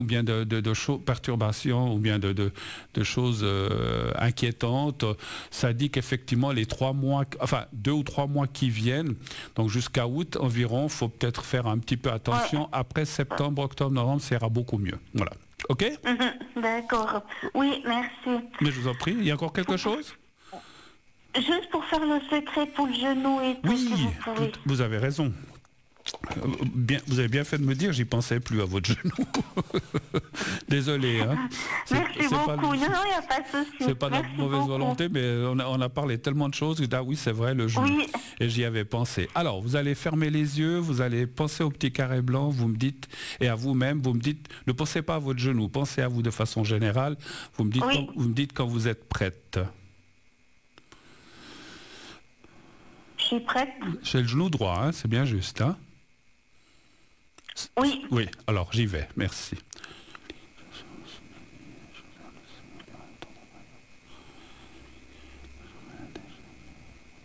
ou bien de perturbations, ou bien de choses inquiétantes, ça dit qu'effectivement les 3 mois, enfin 2 ou 3 mois qui viennent, donc jusqu'à août environ, faut peut-être faire un petit peu attention. Après septembre, octobre, novembre, ça ira beaucoup mieux. Voilà. Ok? D'accord. Oui, merci. Mais je vous en prie, il y a encore quelque chose? Juste pour faire le secret pour le genou et tout, si Oui, vous pouvez. vous avez raison. Vous avez bien fait de me dire, j'y pensais plus à votre genou. Désolé. Hein. Merci beaucoup. Non, il n'y a pas de souci. C'est pas notre mauvaise volonté, mais on a parlé tellement de choses. Ah oui, c'est vrai, le genou. Oui. Et j'y avais pensé. Alors, vous allez fermer les yeux, vous allez penser au petit carré blanc, vous me dites, et à vous-même, vous me dites, ne pensez pas à votre genou, pensez à vous de façon générale. Vous me dites quand vous êtes prête. Je suis prête. C'est le genou droit, hein, c'est bien juste. Hein. Oui. Oui, alors j'y vais, merci.